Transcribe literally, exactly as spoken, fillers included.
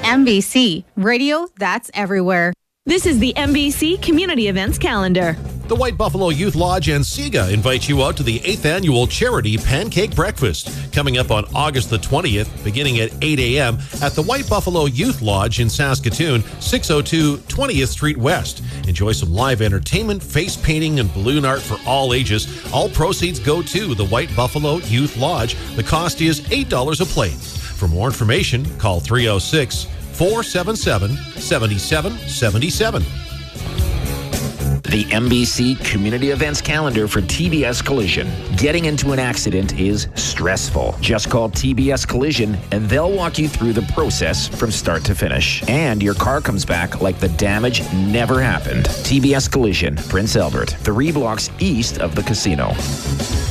M B C, radio that's everywhere. This is the M B C Community Events Calendar. The White Buffalo Youth Lodge and SIGA invite you out to the eighth Annual Charity Pancake Breakfast, coming up on August the twentieth, beginning at eight a.m. at the White Buffalo Youth Lodge in Saskatoon, six oh two twentieth Street West. Enjoy some live entertainment, face painting, and balloon art for all ages. All proceeds go to the White Buffalo Youth Lodge. The cost is eight dollars a plate. For more information, call three oh six, four seven seven, seven seven seven seven. The M B C Community Events Calendar for T B S Collision. Getting into an accident is stressful. Just call T B S Collision and they'll walk you through the process from start to finish. And your car comes back like the damage never happened. T B S Collision, Prince Albert, three blocks east of the casino.